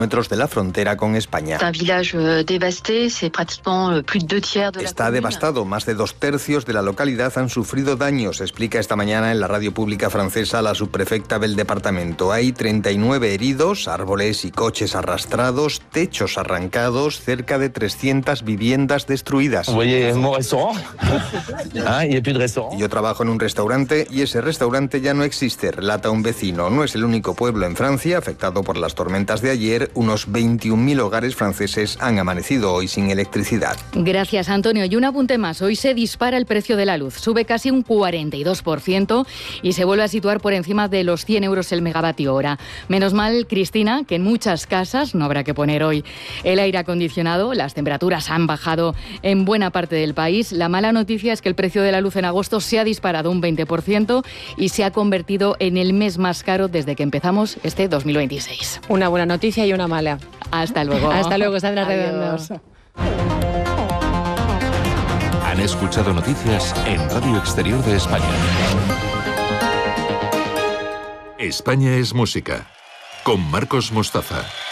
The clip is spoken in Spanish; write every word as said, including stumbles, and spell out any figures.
metros de la frontera con España. Está devastado. Más de dos tercios de la localidad han sufrido daños, explica esta mañana en la radio pública francesa la subprefecta del departamento. Hay treinta y nueve heridos, árboles y coches arrastrados, techos arrancados, cerca de trescientas viviendas destruidas. Yo trabajo en un restaurante y ese restaurante ya no existe, relata un vecino. No es el único pueblo en Francia afectado por las tormentas de ayer. Unos veintiún mil hogares franceses han amanecido hoy sin electricidad. Gracias, Antonio. Y un apunte más. Hoy se dispara el precio de la luz. Sube casi un cuarenta y dos por ciento y se vuelve a situar por encima de los cien euros el megavatio hora. Menos mal, Cristina, que en muchas casas no habrá que poner hoy el aire acondicionado. Las temperaturas han bajado en buena parte del país. La mala noticia es que el precio de la luz en agosto se ha disparado un veinte por ciento y se ha convertido en el mes más caro desde que empezamos este dos mil veintiséis. Una buena noticia y una mala. Hasta luego. Hasta luego, Sandra Redondos. Han escuchado noticias en Radio Exterior de España. España es música, con Marcos Mostaza.